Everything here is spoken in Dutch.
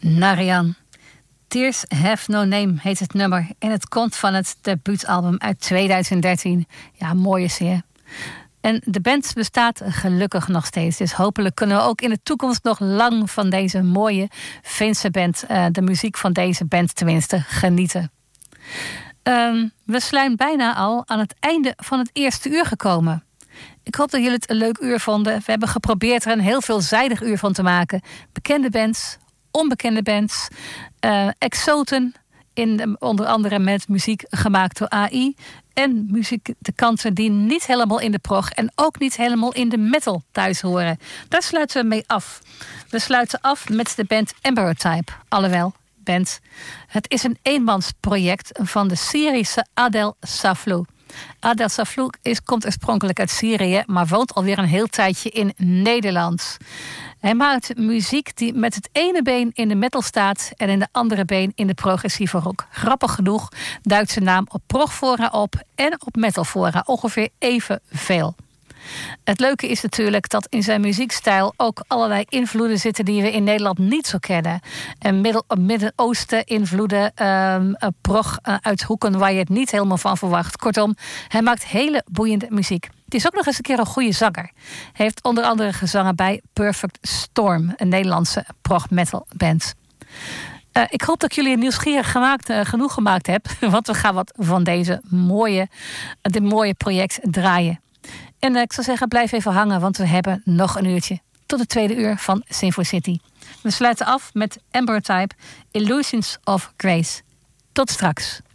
Narayan. Tears Have No Name heet het nummer. En het komt van het debuutalbum uit 2013. Ja, mooi is hij. En de band bestaat gelukkig nog steeds. Dus hopelijk kunnen we ook in de toekomst nog lang van deze mooie Finse band, de muziek van deze band tenminste, genieten. We zijn bijna al aan het einde van het eerste uur gekomen. Ik hoop dat jullie het een leuk uur vonden. We hebben geprobeerd er een heel veelzijdig uur van te maken. Bekende bands, onbekende bands, exoten, onder andere met muziek gemaakt door AI. En muzikanten die niet helemaal in de prog en ook niet helemaal in de metal thuis horen. Daar sluiten we mee af. We sluiten af met de band Embryotype. Alhoewel, band. Het is een eenmansproject van de Syrische Adel Saflou. Adel Saflou komt oorspronkelijk uit Syrië, maar woont alweer een heel tijdje in Nederland. Hij maakt muziek die met het ene been in de metal staat en in de andere been in de progressieve rock. Grappig genoeg duikt zijn naam op progfora op en op metalfora ongeveer evenveel. Het leuke is natuurlijk dat in zijn muziekstijl ook allerlei invloeden zitten die we in Nederland niet zo kennen. En Midden-Oosten invloeden, prog uit hoeken waar je het niet helemaal van verwacht. Kortom, hij maakt hele boeiende muziek. Het is ook nog eens een keer een goede zanger. Hij heeft onder andere gezongen bij Perfect Storm, een Nederlandse prog-metal band. Ik hoop dat ik jullie nieuwsgierig genoeg gemaakt heb, want we gaan wat van dit mooie project draaien. En ik zou zeggen, blijf even hangen, want we hebben nog een uurtje. Tot het tweede uur van Sinfo City. We sluiten af met Embryotype, Illusions of Grace. Tot straks.